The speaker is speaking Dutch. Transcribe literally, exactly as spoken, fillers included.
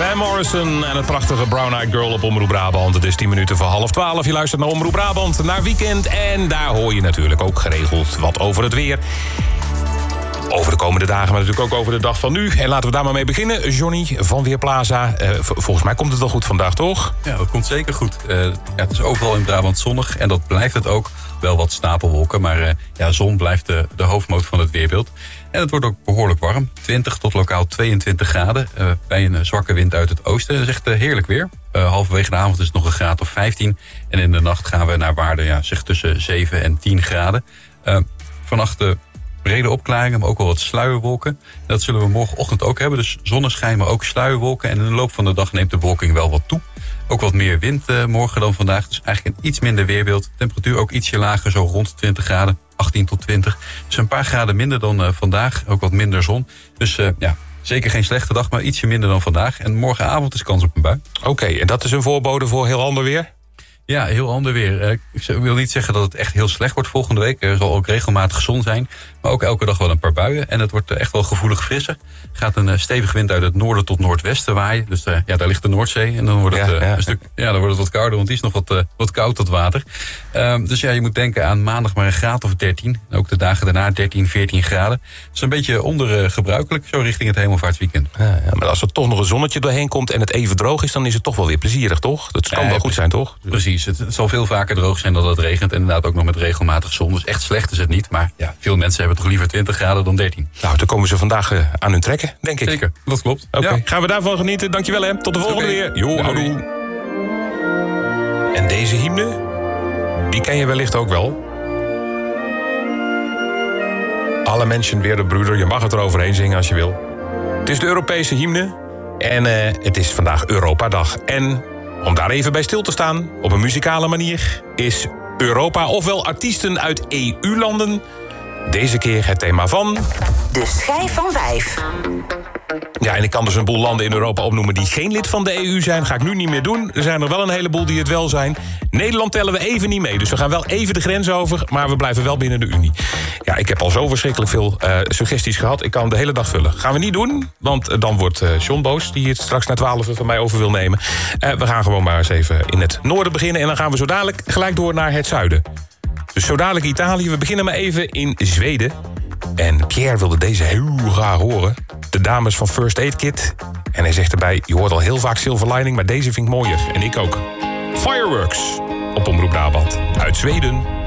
Van Morrison en het prachtige Brown Eyed Girl op Omroep Brabant. Het is tien minuten voor half twaalf. Je luistert naar Omroep Brabant, naar Weekend. En daar hoor je natuurlijk ook geregeld wat over het weer. Over de komende dagen, maar natuurlijk ook over de dag van nu. En laten we daar maar mee beginnen. Johnny van Weerplaza. Uh, volgens mij komt het wel goed vandaag, toch? Ja, dat komt zeker goed. Uh, ja, het is overal in Brabant zonnig en dat blijft het ook. Wel wat stapelwolken, maar uh, ja, zon blijft de, de hoofdmoot van het weerbeeld. En het wordt ook behoorlijk warm. twintig tot lokaal tweeëntwintig graden. Uh, bij een uh, zwakke wind uit het oosten. Dat is echt uh, heerlijk weer. Uh, halverwege de avond is het nog een graad of vijftien. En in de nacht gaan we naar waarde ja, zeg tussen zeven en tien graden. Uh, vannacht... Uh, brede opklaringen, maar ook wel wat sluierwolken. Dat zullen we morgenochtend ook hebben. Dus zonneschijn, maar ook sluierwolken. En in de loop van de dag neemt de bewolking wel wat toe. Ook wat meer wind uh, morgen dan vandaag. Dus eigenlijk een iets minder weerbeeld. Temperatuur ook ietsje lager, zo rond twintig graden. achttien tot twintig. Dus een paar graden minder dan uh, vandaag. Ook wat minder zon. Dus uh, ja, zeker geen slechte dag, maar ietsje minder dan vandaag. En morgenavond is kans op een bui. Oké, okay, en dat is een voorbode voor heel ander weer? Ja, heel ander weer. Ik wil niet zeggen dat het echt heel slecht wordt volgende week. Er zal ook regelmatig zon zijn. Maar ook elke dag wel een paar buien. En het wordt echt wel gevoelig frisser. Er gaat een stevige wind uit het noorden tot noordwesten waaien. Dus uh, ja, daar ligt de Noordzee. En dan wordt het, ja, uh, ja, een stuk, ja, dan wordt het wat kouder, want die is nog wat, uh, wat koud, dat water. Uh, dus ja, je moet denken aan maandag maar een graad of dertien. En ook de dagen daarna dertien, veertien graden. Dat is een beetje ondergebruikelijk, zo richting het hemelvaartsweekend. Ja, ja, maar als er toch nog een zonnetje doorheen komt en het even droog is, dan is het toch wel weer plezierig, toch? Dat kan ja, wel goed zijn, toch? Precies. Het, het zal veel vaker droog zijn dan dat het regent. En inderdaad ook nog met regelmatig zon. Dus echt slecht is het niet. Maar ja, veel mensen hebben toch liever twintig graden dan dertien. Nou, dan komen ze vandaag uh, aan hun trekken, denk ik. Zeker, dat klopt. Oké, okay. Ja. Gaan we daarvan genieten. Dankjewel, hè. Tot de volgende okay. weer. Jo, houdoe. En deze hymne, die ken je wellicht ook wel. Alle mensen weer de broeder. Je mag het eroverheen zingen als je wil. Het is de Europese hymne. En uh, het is vandaag Europadag. En om daar even bij stil te staan, op een muzikale manier, is Europa, ofwel artiesten uit E U-landen, deze keer het thema van... De schijf van vijf. Ja, en ik kan dus een boel landen in Europa opnoemen die geen lid van de E U zijn. Ga ik nu niet meer doen. Er zijn er wel een heleboel die het wel zijn. Nederland tellen we even niet mee. Dus we gaan wel even de grens over, maar we blijven wel binnen de Unie. Ja, ik heb al zo verschrikkelijk veel uh, suggesties gehad. Ik kan de hele dag vullen. Gaan we niet doen, want uh, dan wordt uh, John boos, die het straks na twaalf van mij over wil nemen. Uh, we gaan gewoon maar eens even in het noorden beginnen. En dan gaan we zo dadelijk gelijk door naar het zuiden. Dus zo dadelijk Italië. We beginnen maar even in Zweden. En Pierre wilde deze heel graag horen. De dames van First Aid Kit. En hij zegt erbij, je hoort al heel vaak Silver Lining, maar deze vind ik mooier. En ik ook. Fireworks op Omroep Brabant uit Zweden.